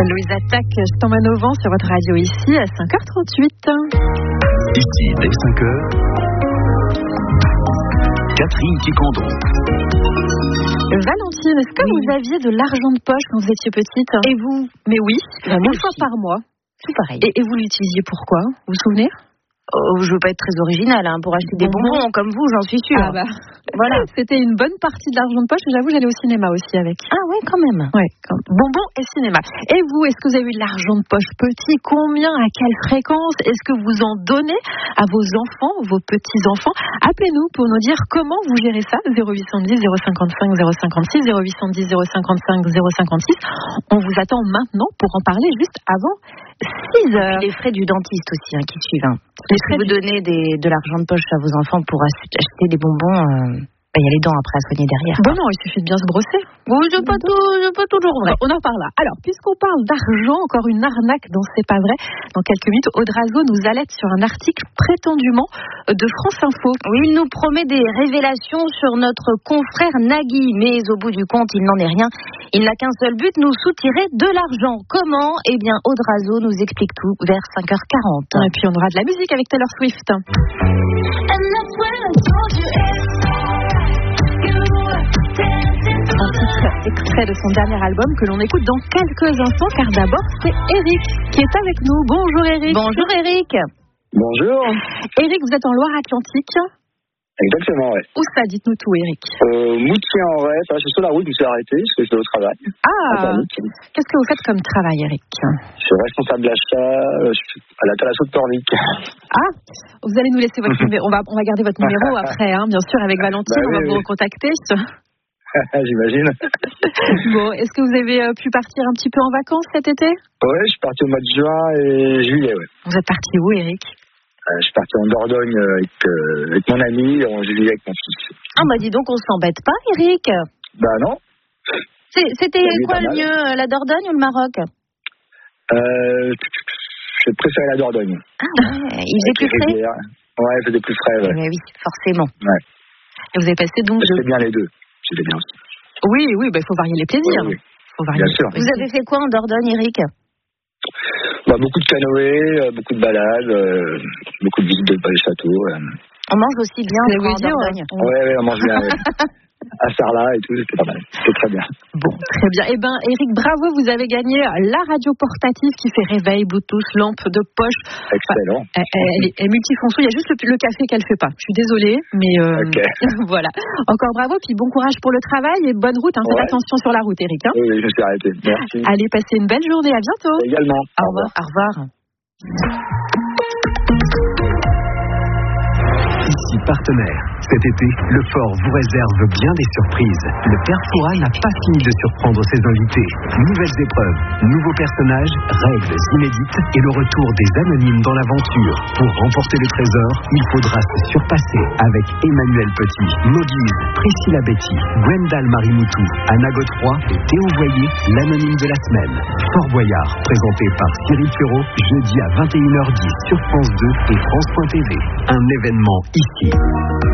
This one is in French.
Louise Attaque, Stammanovant sur votre radio ici à 5h38. Ici, dès 5h, Catherine Ticondon. Valentine, est-ce que vous aviez de l'argent de poche quand vous étiez petite? Et vous? Mais oui, une fois aussi. par mois. Tout pareil. Et vous l'utilisiez pourquoi? Vous vous souvenez? Je veux pas être très originale, pour acheter des bonbons comme vous, j'en suis sûre. Ah bah, voilà. C'était une bonne partie de l'argent de poche, mais j'avoue, j'allais au cinéma aussi avec. Ah ouais, quand même. Ouais, bonbons et cinéma. Et vous, est-ce que vous avez eu de l'argent de poche petit? Combien? À quelle fréquence? Est-ce que vous en donnez à vos enfants, vos petits-enfants? Appelez-nous pour nous dire comment vous gérez ça. 0810 055 056, 0810 055 056. On vous attend maintenant pour en parler juste avant 6 heures. Et les frais du dentiste aussi qui suivent. Si vous donnez de l'argent de poche à vos enfants pour acheter des bonbons, il y a les dents après à soigner derrière. Bon non, il suffit de bien se brosser. Oui, c'est pas toujours vrai. On en parle là. Alors, puisqu'on parle d'argent, encore une arnaque dans C'est pas vrai. Dans quelques minutes, Audrazo nous alerte sur un article prétendument de France Info. Oui, il nous promet des révélations sur notre confrère Nagui, mais au bout du compte, il n'en est rien. Il n'a qu'un seul but, nous soutirer de l'argent. Comment? Eh bien, Audrazo nous explique tout vers 5h40. Et puis, on aura de la musique avec Taylor Swift. Un titre extrait de son dernier album que l'on écoute dans quelques instants, car d'abord c'est Eric qui est avec nous. Bonjour Eric. Bonjour Eric. Bonjour. Eric, vous êtes en Loire-Atlantique. Exactement, ouais. Où ça? Dites-nous tout, Eric. Moutier-en-Ré, je suis sur la route, je me suis arrêté parce que je vais au travail. Ah, qu'est-ce que vous faites comme travail, Eric? Je suis responsable d'achat à la Thalasso de Pornic. Ah, vous allez nous laisser votre numéro. On va garder votre numéro après, bien sûr, avec Valentine, on va vous recontacter. J'imagine. Bon, est-ce que vous avez pu partir un petit peu en vacances cet été? Ouais, je suis parti au mois de juin et juillet, ouais. Vous êtes parti où, Eric? Je suis parti en Dordogne avec mon ami, en juillet avec mon fils. Ah bah dis donc, on s'embête pas, Eric? Bah non. C'était quoi le mieux, la Dordogne ou le Maroc? Je préférais la Dordogne. Ah ouais, il faisait plus frais? Ouais, il faisait plus frais, ouais. Mais oui, forcément. Ouais. Et vous avez passé donc... C'était bien les deux. C'était bien aussi. Oui, il faut varier les plaisirs. Oui. Faut varier. Bien sûr. Vous avez fait quoi en Dordogne, Eric? Beaucoup de canoë, beaucoup de balades, beaucoup de visites de châteaux. On mange aussi bien en Dordogne. Ouais, on mange bien. À Sarlat et tout, c'était pas mal. C'était très bien. Bon, très bien. Eh ben, Eric, bravo, vous avez gagné la radio portative qui fait réveil, Bluetooth, lampe de poche. Excellent. Elle est multifonction. Il y a juste le café qu'elle fait pas. Je suis désolée, mais voilà. Encore bravo, puis bon courage pour le travail et bonne route. Faites attention sur la route, Eric. Oui, je me suis arrêté. Merci. Allez, passez une belle journée. À bientôt. Également. Au revoir. Au revoir. Ici partenaire. Cet été, le Fort vous réserve bien des surprises. Le Père Fouras n'a pas fini de surprendre ses invités. Nouvelles épreuves, nouveaux personnages, règles inédites et le retour des anonymes dans l'aventure. Pour remporter le trésor, il faudra se surpasser avec Emmanuel Petit, Moguise, Priscilla Betty, Gwendal Marimoutou, Anna Godefroy et Théo Voyer, l'anonyme de la semaine. Fort Boyard, présenté par Cyril Ferraud, jeudi à 21h10 sur France 2 et France.tv. Un événement ici.